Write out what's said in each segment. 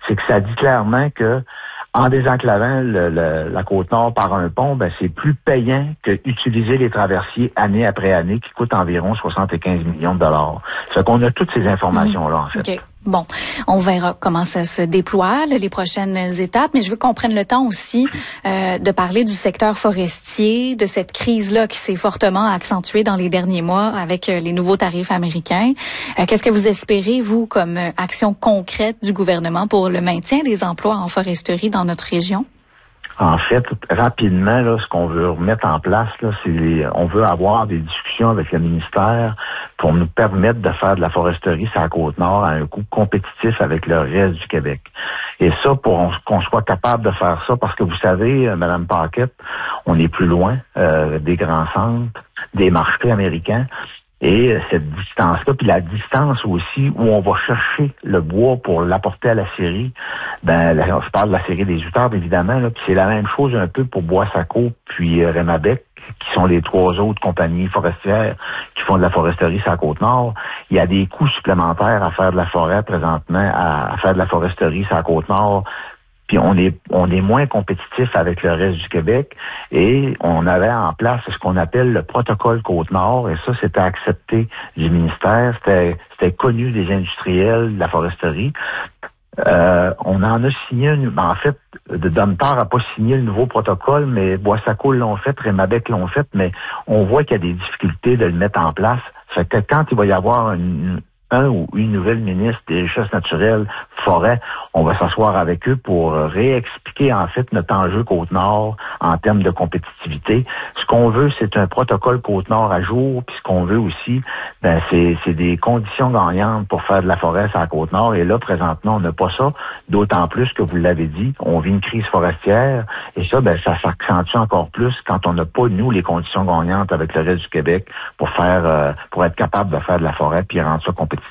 c'est que ça dit clairement que en désenclavant la Côte-Nord par un pont, ben c'est plus payant que utiliser les traversiers année après année qui coûtent environ 75 millions de dollars. Ça fait qu'on a toutes ces informations-là, en fait. Okay. Bon, on verra comment ça se déploie, les prochaines étapes, mais je veux qu'on prenne le temps aussi de parler du secteur forestier, de cette crise-là qui s'est fortement accentuée dans les derniers mois avec les nouveaux tarifs américains. Qu'est-ce que vous espérez, vous, comme action concrète du gouvernement pour le maintien des emplois en foresterie dans notre région? En fait, rapidement, là, ce qu'on veut remettre en place, là, on veut avoir des discussions avec le ministère pour nous permettre de faire de la foresterie sur la Côte-Nord à un coût compétitif avec le reste du Québec. Et ça, pour qu'on soit capable de faire ça, parce que vous savez, Mme Paquette, on est plus loin des grands centres, des marchés américains. Et cette distance-là, puis la distance aussi où on va chercher le bois pour l'apporter à la scierie, je parle de la scierie des Outardes, évidemment, là, puis c'est la même chose un peu pour Bois-Saco puis Rémabec, qui sont les trois autres compagnies forestières qui font de la foresterie sur la Côte-Nord. Il y a des coûts supplémentaires à faire de la forêt présentement, à faire de la foresterie sur la Côte-Nord. Puis on est moins compétitif avec le reste du Québec et on avait en place ce qu'on appelle le protocole Côte-Nord et ça, c'était accepté du ministère, c'était connu des industriels de la foresterie. On en a signé, en fait, Domtar n'a pas signé le nouveau protocole, mais Bois-Saco l'ont fait, Rémabec l'ont fait, mais on voit qu'il y a des difficultés de le mettre en place. Fait que quand il va y avoir un ou une nouvelle ministre des Richesses naturelles, forêt, on va s'asseoir avec eux pour réexpliquer en fait notre enjeu Côte-Nord en termes de compétitivité. Ce qu'on veut, c'est un protocole Côte-Nord à jour, puis ce qu'on veut aussi, c'est des conditions gagnantes pour faire de la forêt sur la Côte-Nord. Et là, présentement, on n'a pas ça, d'autant plus que vous l'avez dit, on vit une crise forestière, et ça, ça s'accentue encore plus quand on n'a pas, nous, les conditions gagnantes avec le reste du Québec pour être capable de faire de la forêt puis rendre ça compétitif.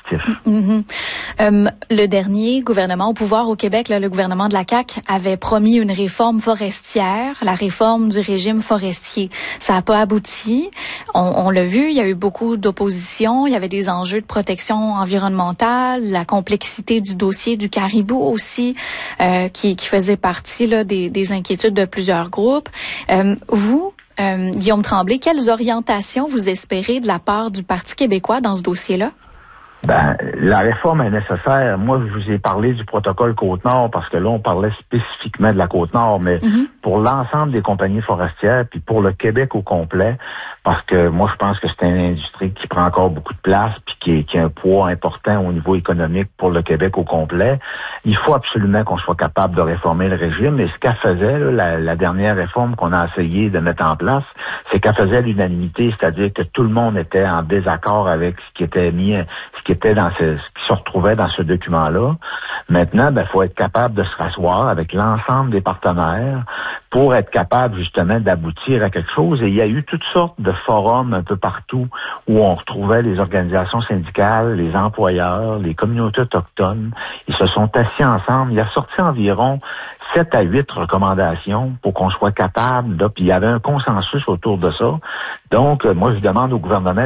Le dernier gouvernement au pouvoir au Québec, là, le gouvernement de la CAQ, avait promis une réforme forestière, la réforme du régime forestier. Ça n'a pas abouti. On l'a vu, il y a eu beaucoup d'opposition, il y avait des enjeux de protection environnementale, la complexité du dossier du caribou aussi, qui faisait partie là, des inquiétudes de plusieurs groupes. Vous, Guillaume Tremblay, quelles orientations vous espérez de la part du Parti québécois dans ce dossier-là? La réforme est nécessaire. Moi, je vous ai parlé du protocole Côte-Nord parce que là, on parlait spécifiquement de la Côte-Nord, mais pour l'ensemble des compagnies forestières, puis pour le Québec au complet, parce que moi, je pense que c'est une industrie qui prend encore beaucoup de place, puis qui a un poids important au niveau économique pour le Québec au complet. Il faut absolument qu'on soit capable de réformer le régime. Et ce qu'elle faisait, là, la dernière réforme qu'on a essayé de mettre en place, c'est qu'elle faisait l'unanimité, c'est-à-dire que tout le monde était en désaccord avec ce qui était mis, ce qui se retrouvait dans ce document-là. Maintenant, faut être capable de se rasseoir avec l'ensemble des partenaires pour être capable justement d'aboutir à quelque chose. Et il y a eu toutes sortes de forums un peu partout où on retrouvait les organisations syndicales, les employeurs, les communautés autochtones. Ils se sont assis ensemble. Il a sorti environ 7 à 8 recommandations pour qu'on soit capable, puis il y avait un consensus autour de ça. Donc, moi, je demande au gouvernement